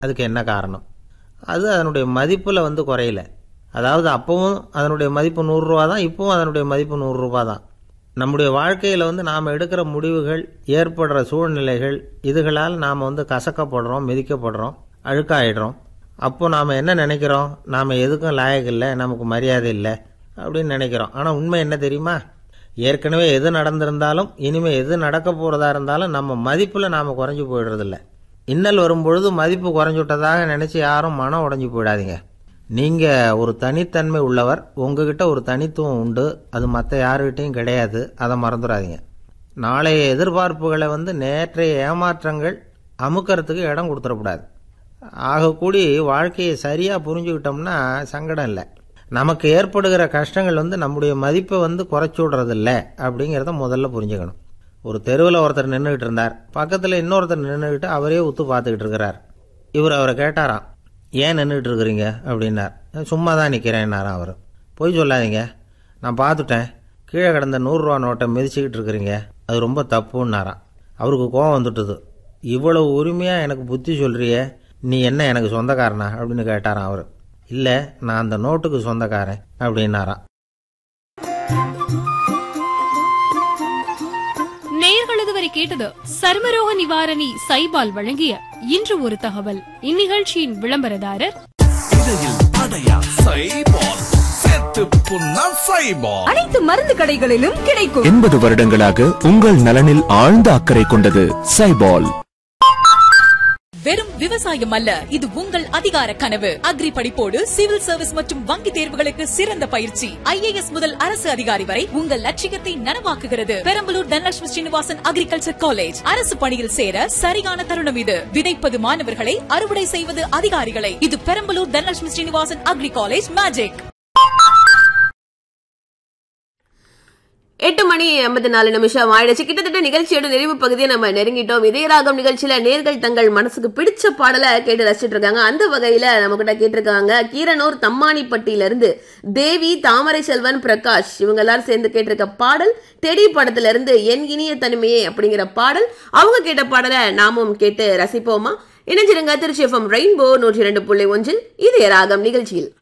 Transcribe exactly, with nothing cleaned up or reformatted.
அதுக்கு என்ன காரணம்? அது அதனுடைய மதிப்பில் வந்து குறையல. அதாவது அப்பவும் அதனுடைய மதிப்பு நூறுரூவா தான், இப்போவும் அதனுடைய மதிப்பு நூறுரூவா தான். நம்முடைய வாழ்க்கையில் வந்து நாம் எடுக்கிற முடிவுகள், ஏற்படுற சூழ்நிலைகள், இதுகளால் நாம் வந்து கசக்கப்படுறோம், மிதிக்கப்படுறோம், அழுக்காயிடுறோம். அப்போ நாம் என்ன நினைக்கிறோம்? நாம் எதுக்கும் லாயக்கு இல்லை, நமக்கு மரியாதை இல்லை அப்படின்னு நினைக்கிறோம். ஆனால் உண்மை என்ன தெரியுமா? ஏற்கனவே எது நடந்திருந்தாலும் இனிமேல் எது நடக்க போகிறதா இருந்தாலும் நம்ம மதிப்பில் நாம் குறைஞ்சி போயிடுறதில்ல. இன்னல் வரும்பொழுது மதிப்பு குறைஞ்சுட்டதாக நினச்சி யாரும் மனம் உடைஞ்சி போயிடாதீங்க. நீங்கள் ஒரு தனித்தன்மை உள்ளவர், உங்ககிட்ட ஒரு தனித்துவம் உண்டு, அது மற்ற யாருக்கிட்டையும் கிடையாது. அதை மறந்துடாதீங்க. நாளைய எதிர்பார்ப்புகளை வந்து நேற்றைய ஏமாற்றங்கள் அமுக்கிறதுக்கு இடம் கொடுத்துடக்கூடாது. ஆகக்கூடி வாழ்க்கையை சரியாக புரிஞ்சுக்கிட்டோம்னா சங்கடம் இல்லை. நமக்கு ஏற்படுகிற கஷ்டங்கள் வந்து நம்முடைய மதிப்பை வந்து குறைச்சி விடுறதில்ல அப்படிங்கிறத முதல்ல புரிஞ்சுக்கணும். ஒரு தெருவில் ஒருத்தர் நின்றுக்கிட்டு இருந்தார், பக்கத்தில் இன்னொருத்தர் நின்றுக்கிட்டு அவரே உத்து பார்த்துக்கிட்டு இருக்கிறார். இவர் அவரை கேட்டாராம், ஏன் நின்றுக்கிட்டு இருக்கிறீங்க அப்படின்னார். சும்மா தான் நிற்கிறேன்னாராம் அவர். போய் சொல்லாதீங்க, நான் பார்த்துட்டேன், கீழே கிடந்த நூறுரூவா நோட்டை மிதிச்சுக்கிட்டு இருக்கிறீங்க, அது ரொம்ப தப்புன்னாராம். அவருக்கு கோபம் வந்துட்டுது. இவ்வளவு உரிமையாக எனக்கு புத்தி சொல்கிறியே, நீ என்ன எனக்கு சொந்தக்காரனா அப்படின்னு கேட்டாராம் அவர். இல்லை, நான் அந்த நோட்டுக்கு சொந்தக்காரன் அப்படின்னாராம். நேயர்கள் இதுவரை கேட்டது சர்மரோக நிவாரணி சைபால் வழங்கிய இன்று ஒரு தகவல். இந்நிகழ்ச்சியின் விளம்பரதாரர் அனைத்து மருந்து கடைகளிலும் கிடைக்கும். எண்பது வருடங்களாக உங்கள் நலனில் ஆழ்ந்த அக்கறை கொண்டது சைபால். வெறும் விவசாயம் அல்ல, இது உங்கள் அதிகார கனவு. அக்ரி படிப்போடு சிவில் சர்வீஸ் மற்றும் வங்கி தேர்வுகளுக்கு சிறந்த பயிற்சி. ஐ ஏ எஸ் முதல் அரசு அதிகாரி வரை உங்கள் லட்சியத்தை நனவாக்குகிறது. Perambalur Dhanalakshmi Srinivasan agriculture college. அரசு பணியில் சேர சரியான தருணம் இது. விதைப்பது மாணவர்களை, அறுவடை செய்வது அதிகாரிகளை. இது Perambalur Dhanalakshmi Srinivasan agri college magic. எட்டு மணி ஐம்பத்தி நாலு நிமிஷம் ஆயிடுச்சு. கிட்டத்தட்ட நிகழ்ச்சியோட நிறைவு பகுதியை நம்ம நெருங்கிட்டோம். இதயராகம் நிகழ்ச்சியில நேர்கள் தங்கள் மனசுக்கு பிடிச்ச பாடலை கேட்டு ரசிச்சுட்டு இருக்காங்க. அந்த வகையில நம்ம கிட்ட கேட்டிருக்காங்க கீரனூர் தம்மானிப்பட்டியில இருந்து தேவி, தாமரை செல்வன், பிரகாஷ் இவங்க எல்லாரும் சேர்ந்து கேட்டிருக்க பாடல் டெடி படத்துல இருந்து என் இனிய தனிமையே அப்படிங்கிற பாடல். அவங்க கேட்ட பாடலை நாமும் கேட்டு ரசிப்போமா? இணைஞ்சிருங்க திருச்சி எஃப்எம் ரெயின்போ நூற்றி இரண்டு புள்ளி ஒன்றில் இதயராகம் நிகழ்ச்சியில்.